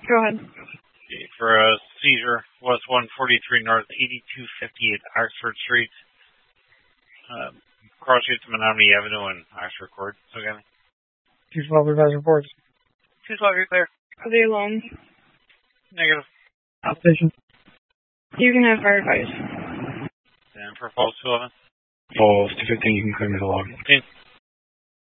Go ahead. For a seizure, West 143 North, 8258 Oxford Street. Cross Street to Menominee Avenue and Oxford Court. So again. 212 revised reports. 212, you're clear. Are they alone? Negative. Outstation. You can have fire advice. And for false 211? False 215, you can clear me the log.